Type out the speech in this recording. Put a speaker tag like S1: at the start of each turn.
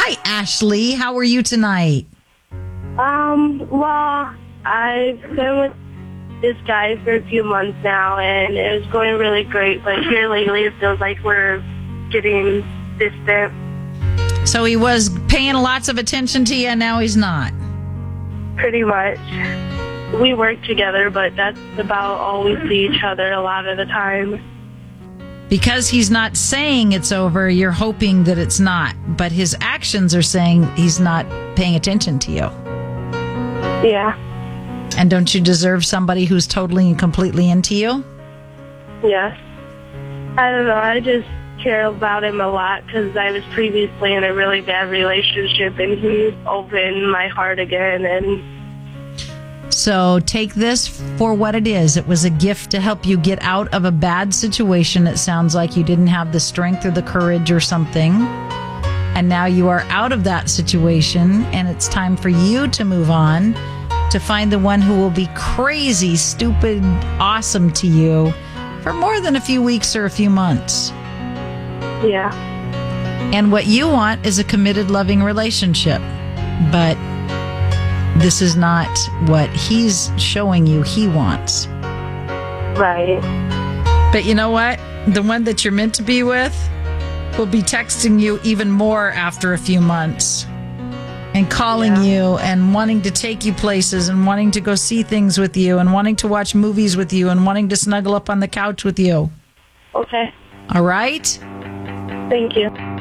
S1: Hi, Ashley. How are you tonight?
S2: Well, I've been with this guy for a few months now, and it was going really great, but here lately it feels like we're getting distant.
S1: So he was paying lots of attention to you, and now he's not.
S2: Pretty much. We work together, but that's about all we see each other a lot of the time.
S1: Because he's not saying it's over, you're hoping that it's not. But his actions are saying he's not paying attention to you.
S2: Yeah.
S1: And don't you deserve somebody who's totally and completely into you?
S2: Yes. I don't know. I just care about him a lot because I was previously in a really bad relationship, and he opened my heart again. And
S1: so take this for what it is. It was a gift to help you get out of a bad situation. It sounds like you didn't have the strength or the courage or something. And now you are out of that situation, and it's time for you to move on, to find the one who will be crazy, stupid, awesome to you for more than a few weeks or a few months.
S2: Yeah.
S1: And what you want is a committed, loving relationship. But this is not what he's showing you he wants.
S2: Right.
S1: But you know what? The one that you're meant to be with will be texting you even more after a few months and calling you and wanting to take you places and wanting to go see things with you and wanting to watch movies with you and wanting to snuggle up on the couch with you.
S2: Okay.
S1: All right?
S2: Thank you.